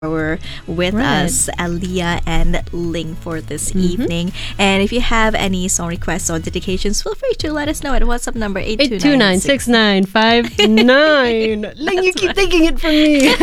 were with us, Aliyah and Ling, for this evening. And if you have any song requests or dedications, feel free to let us know at WhatsApp number 829-6959. Ling, you keep taking it from me.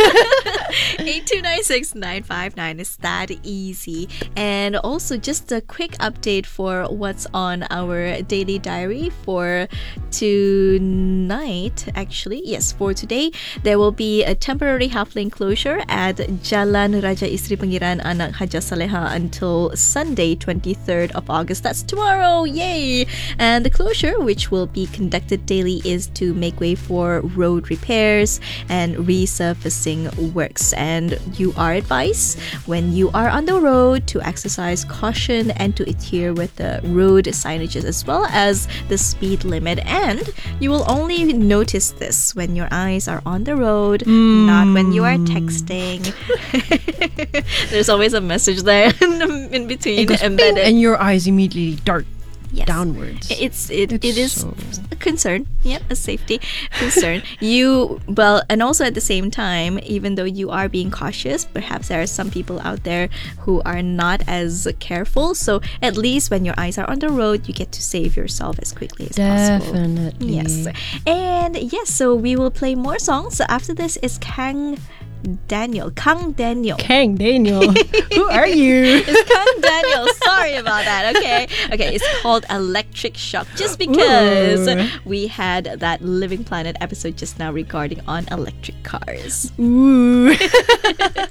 829-6959. It's that easy. And also just a quick update for what's on our daily diary for tonight. Actually, yes, for today, there will be a temporary half-lane closure at Jalan Raja Istri Pangeran Anak Haja Saleha until Sunday, 23rd of August. That's tomorrow. Yay! And the closure, which will be conducted daily, is to make way for road repairs and resurfacing works. And you are advised, when you are on the road, to exercise caution and to adhere with the road signages as well as the speed limit. And you will only notice this when your eyes are on the road, not when you are texting. There's always a message there in between embedded, and your eyes immediately dart downwards. It is so a concern. Yep, a safety concern. And also at the same time, even though you are being cautious, perhaps there are some people out there who are not as careful. So at least when your eyes are on the road, you get to save yourself as quickly as possible. Definitely. Yes. And yes, so we will play more songs. So after this is Kang Daniel. Who are you? It's Kang Daniel. Sorry about that. Okay, it's called Electric Shock, just because we had that Living Planet episode just now regarding on electric cars.